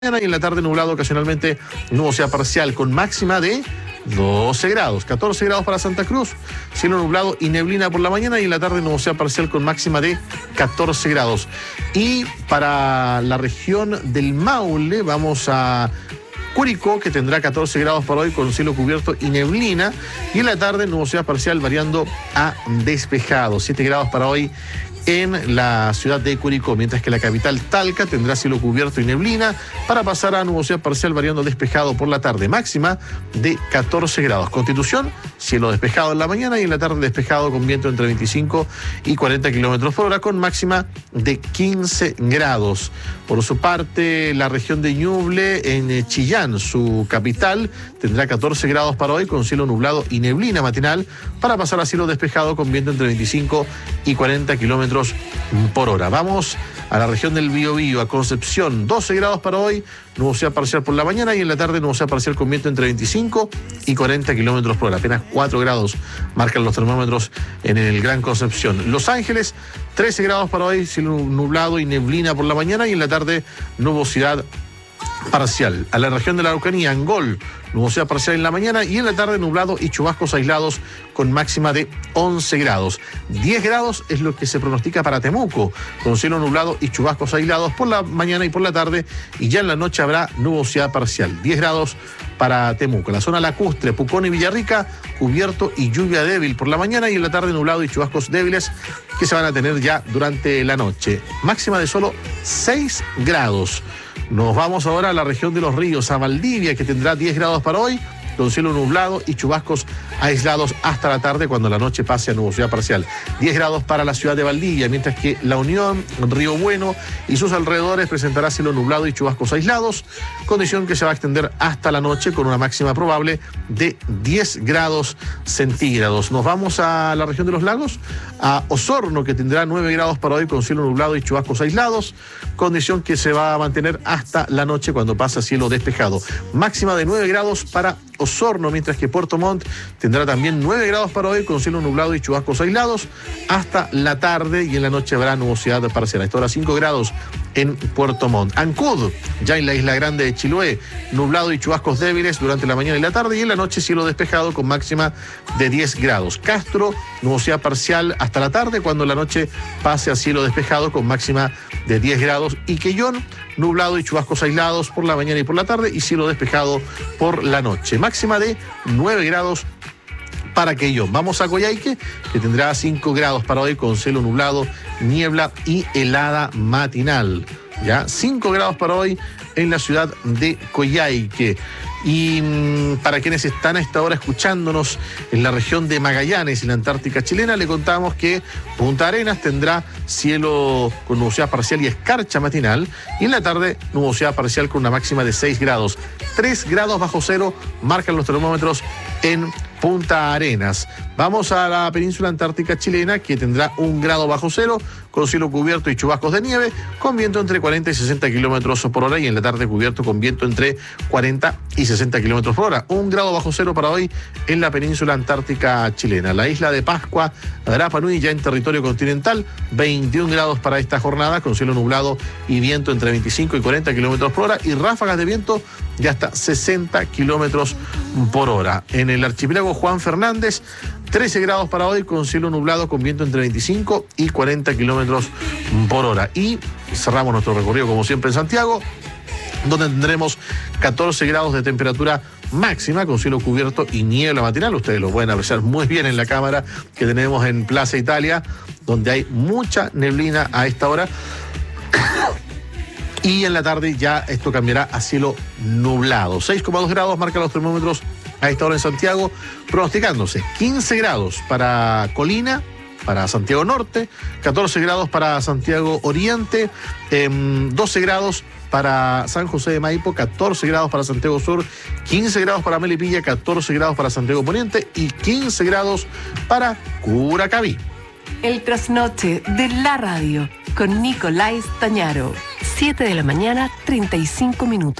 y en la tarde nublado, ocasionalmente nubosidad parcial con máxima de 12 grados, 14 grados para Santa Cruz, cielo nublado y neblina por la mañana y en la tarde nubosidad parcial con máxima de 14 grados. Y para la región del Maule vamos a Curicó, que tendrá 14 grados para hoy con cielo cubierto y neblina, y en la tarde nubosidad parcial variando a despejado, 7 grados para hoy en la ciudad de Curicó, mientras que la capital Talca tendrá cielo cubierto y neblina para pasar a nubosidad parcial variando despejado por la tarde, máxima de 14 grados. Constitución, cielo despejado en la mañana y en la tarde despejado con viento entre 25 y 40 kilómetros por hora con máxima de 15 grados. Por su parte, la región de Ñuble en Chillán, su capital, tendrá 14 grados para hoy con cielo nublado y neblina matinal para pasar a cielo despejado con viento entre 25 y 40 kilómetros por hora. Vamos a la región del Biobío, a Concepción, 12 grados para hoy, nubosidad parcial por la mañana y en la tarde nubosidad parcial con viento entre 25 y 40 kilómetros por hora. Apenas 4 grados marcan los termómetros en el Gran Concepción. Los Ángeles, 13 grados para hoy, cielo nublado y neblina por la mañana y en la tarde nubosidad parcial. A la región de la Araucanía, Angol, nubosidad parcial en la mañana y en la tarde nublado y chubascos aislados con máxima de 11 grados. 10 grados es lo que se pronostica para Temuco, con cielo nublado y chubascos aislados por la mañana y por la tarde, y ya en la noche habrá nubosidad parcial. 10 grados para Temuco. La zona lacustre, Pucón y Villarrica, cubierto y lluvia débil por la mañana y en la tarde nublado y chubascos débiles que se van a tener ya durante la noche. Máxima de solo 6 grados. Nos vamos ahora a la región de los ríos, a Valdivia, que tendrá 10 grados para hoy, con cielo nublado y chubascos aislados hasta la tarde cuando la noche pase a nubosidad parcial. 10 grados para la ciudad de Valdivia, mientras que La Unión, Río Bueno y sus alrededores presentará cielo nublado y chubascos aislados, condición que se va a extender hasta la noche con una máxima probable de 10 grados centígrados. Nos vamos a la región de los lagos, a Osorno, que tendrá 9 grados para hoy con cielo nublado y chubascos aislados, condición que se va a mantener hasta la noche cuando pasa cielo despejado. Máxima de 9 grados para Osorno, mientras que Puerto Montt tendrá también 9 grados para hoy con cielo nublado y chubascos aislados hasta la tarde y en la noche habrá nubosidad parcial. A esta hora 5 grados en Puerto Montt. Ancud, ya en la isla grande de Chiloé, nublado y chubascos débiles durante la mañana y la tarde y en la noche cielo despejado con máxima de 10 grados. Castro, nubosidad parcial hasta la tarde cuando la noche pase a cielo despejado con máxima de 10 grados y Quellón, nublado y chubascos aislados por la mañana y por la tarde y cielo despejado por la noche. Máxima de 9 grados para Quellón. Vamos a Coyhaique, que tendrá 5 grados para hoy con cielo nublado, niebla y helada matinal. Ya, 5 grados para hoy en la ciudad de Coyhaique. Y para quienes están a esta hora escuchándonos en la región de Magallanes y la Antártica chilena, le contamos que Punta Arenas tendrá cielo con nubosidad parcial y escarcha matinal y en la tarde nubosidad parcial con una máxima de 6 grados. 3 grados bajo cero marcan los termómetros en Punta Arenas. Vamos a la península antártica chilena, que tendrá 1 grado bajo cero, con cielo cubierto y chubascos de nieve, con viento entre 40 y 60 kilómetros por hora, y en la tarde cubierto con viento entre 40 y 60 kilómetros por hora. 1 grado bajo cero para hoy en la península antártica chilena. La isla de Pascua, Rapa Nui, ya en territorio continental, 21 grados para esta jornada, con cielo nublado y viento entre 25 y 40 kilómetros por hora, y ráfagas de viento de hasta 60 kilómetros por hora. En el archipiélago Juan Fernández, 13 grados para hoy con cielo nublado con viento entre 25 y 40 kilómetros por hora. Y cerramos nuestro recorrido como siempre en Santiago, donde tendremos 14 grados de temperatura máxima con cielo cubierto y niebla matinal. Ustedes lo pueden apreciar muy bien en la cámara que tenemos en Plaza Italia, donde hay mucha neblina a esta hora. Y en la tarde ya esto cambiará a cielo nublado. 6,2 grados marcan los termómetros a esta hora en Santiago, pronosticándose 15 grados para Colina, para Santiago Norte, 14 grados para Santiago Oriente, 12 grados para San José de Maipo, 14 grados para Santiago Sur, 15 grados para Melipilla, 14 grados para Santiago Poniente y 15 grados para Curacaví. El trasnoche de la radio con Nicolás Tañaro. 7 de la mañana, 35 minutos.